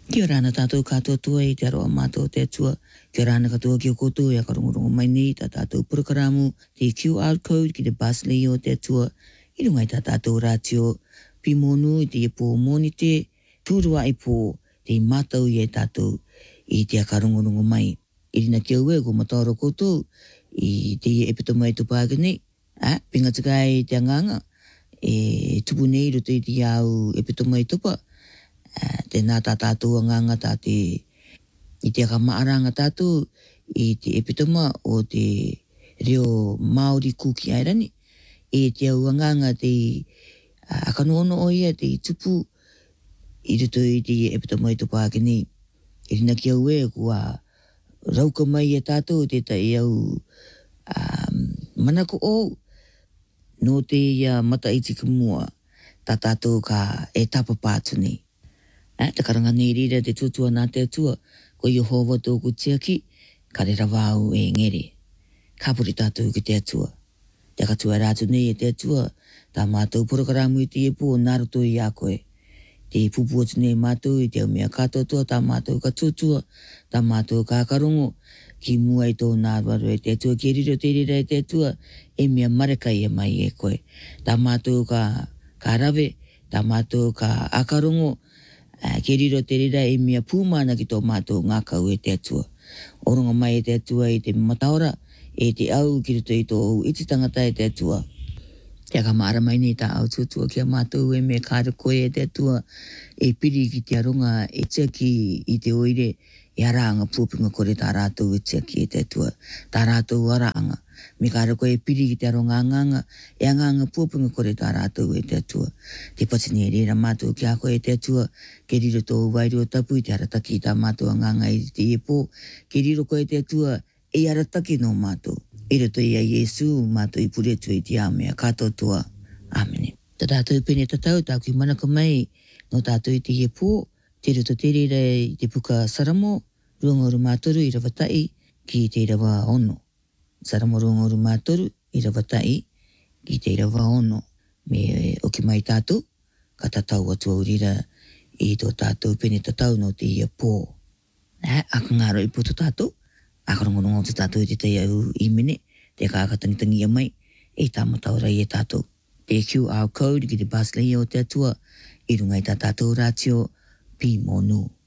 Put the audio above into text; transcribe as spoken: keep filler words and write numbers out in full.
Kia ora na tātou katoa tua i te aroa mātou te atua. Kia ora na katoa ki o koutou ia karongorongo mai nei tā tātou purukaramu te Q R code ki te bus lei o te atua. I rungai tā tātou rātio pimonu i te ipo moni te tūrua i pō te mātou i e tātou i te akarongorongo mai. I rina kia ue ko mataoro koutou i te epito mai tupāga nei. Ah, pinga tikai te anganga e tupu nei roto i te iau epito mai tupa. Uh, te nā tā tātou anganga tā te i te akamaaranga tātou i te epitoma o te reo Māori kuki airani e te au anganga te uh, akanono o ia te tupu i roto i te epitoma i tupa ake nei i rina kia ue kua rauka mai e tātou te ta i au um, manako o no te ia mata itika mua tā tātou ka e tapa pātu nei. Eh, te karanga nei rira te tutua nā te atua, ko Yehova tōku tiaki, ka re rawau e ngere. Ka puri tātou ki te atua. Te katua rātu nei e te atua, tā mātou porokaramu i te epo o naruto i a koe. Te pupu atu nei mātou i te au mea katotua, tā mātou ka tutua, tā mātou ka karongo, ki mua i tō nāwaru e te atua, ki riro te rira e te atua, e mea mareka i mai e koe. Tā mātou ka, ka rave, tā mātou ka akarongo, Uh, ke riro te rira e mea pūmana ki tō mātou ngā kau e te atua. Oronga mai e te atua i te mataora, e te au ki rito i tō iti tangata e te atua. Te akamaara mai nei tā au tuatua ki a mātou e mea kāra koe e te atua, e piri ki te aronga e tiaki i te oire, e araanga pūpinga kore tā rātou e tiaki e te atua. Tā rātou araanga. Me kāra koe e piri ki te aronga anganga, e anganga pūpinga kore tā rātou e te atua. Te patini e rera mātou ki a koe e te atua, ke riro tō wairua tapu i te arataki tā mātou anganga i te epo, ke riro koe te atua e arataki no mātou. E roto i a Iesu, mātou i puretu i te āmea katoa. Āmene. Tā tātou pene tatau, tā kui manaka mai, no tātou i te epo, te roto te rera i te puka saramo, ruangoru mātoru i rawatai ki te rawa ono. Saramo ruangoru mātoru i rawatai ki te rawa ono. Me oki mai tātou, ka tatau atu au rira i tō tātou pene tatau no te ia pō. Nā, aka ngāro i puto tātou, aka rongorongo te tātou i te te au i mene, te ka aka tangitangia mai, e tā mataura i e tātou. Te Q R code ki te bus lei o te atua, i rungai tā tātou rātio, pi monu.